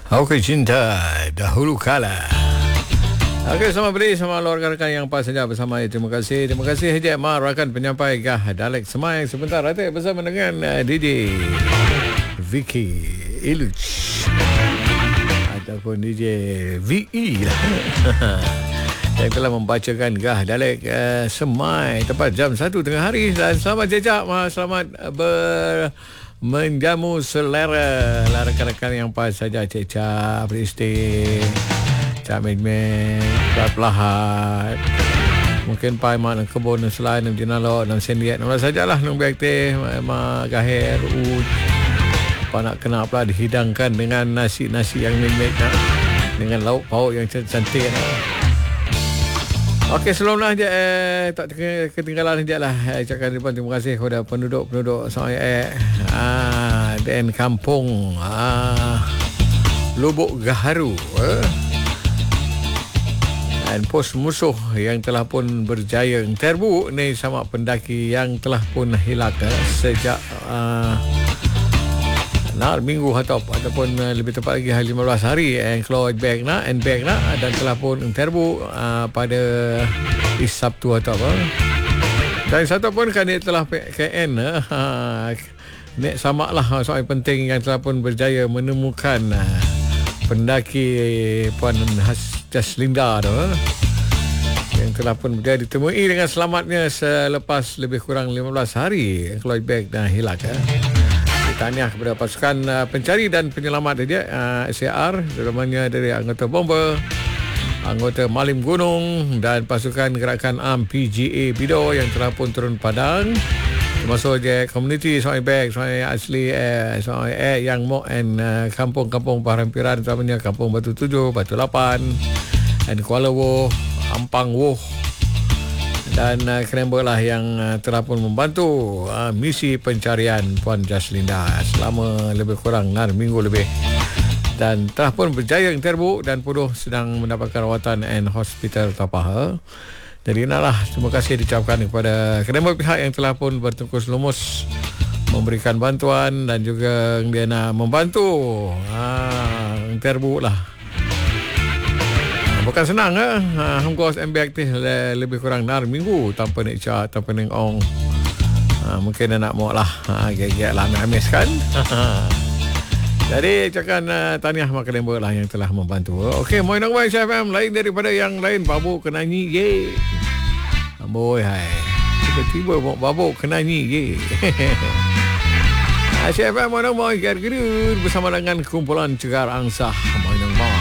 Okey, cinta dahulu kala. Okey, selamat beri sama rekan-rekan yang pas saja bersama. Terima kasih Haji Amar, rakan penyampai Gah Dalek Semai sebentar nanti bersama dengan DJ Vicky Iluch ataupun DJ VE lah. Yang telah membacakan Gah Dalek Semai tepat jam 1 tengah hari. Dan selamat jejak, selamat menjamu selera rakan-rakan yang pas saja. Cik Cap, Pristin, Cak Medmen, Cak Pelahat, mungkin Pai Mak dan Kebun dan Selain dan Jinalok dan Sendiat. Nampak sajalah Nung Biaktif, Mak Gahir, apa nak kena pula dihidangkan dengan nasi-nasi yang mimik dengan lauk pauk yang cantik. Okey, sebelumlah je tak ketinggalan je lah. Ucapkan terima kasih kepada penduduk-penduduk dan kampung Lubuk Gaharu dan pos musuh yang telah pun berjaya terbuk ni sama pendaki yang telah pun hilang sejak minggu ataupun lebih tepat lagi 15 hari and Cloud bag and bag dan telah pun terbuk pada Sabtu atau apa. Dan satu pun kan dia telah PKN nek samaklah soal penting yang telah pun berjaya menemukan pendaki Puan Jaslinda tu yang telah pun berjaya ditemui dengan selamatnya selepas lebih kurang 15 hari Cloud bag dan hilang. Tahniah kepada pasukan pencari dan penyelamat dia SAR, terutamanya dari anggota bomber, anggota Malim Gunung dan pasukan gerakan AM PGA Bido yang telah pun turun padang, termasuk je komuniti Sungai Beg, Sungai Asli, Sungai Yang Mok and kampung-kampung parhampiran, terutamanya Kampung Batu 7, Batu 8 dan Kuala Woh, Ampang Woh dan Krember lah yang telah pun membantu misi pencarian Puan Jaslinda selama lebih kurang 6 minggu lebih dan telah pun berjaya terbuk dan Puduh sedang mendapatkan rawatan and hospital Tapaha. Jadi naklah terima kasih diucapkan kepada kedua pihak yang telah pun bertungkus lumus memberikan bantuan dan juga dia nak membantu terbuk lah. Bukan senang Hongkos MB aktif lebih kurang 6 minggu tanpa nak cat, tanpa nak ong. Mungkin dia nak mau lah gaya-gaya lah amis kan. Jadi cakap tahniah mak lemba lah yang telah membantu. Okey, Moin Nong Boy FM lain daripada yang lain. Babuk kena nyi ye. Boy hai. Tiba-tiba babuk kena nyi ye. CFM Moin Nong Boy bersama dengan kumpulan Cegar Angsah Moin Nong Boy.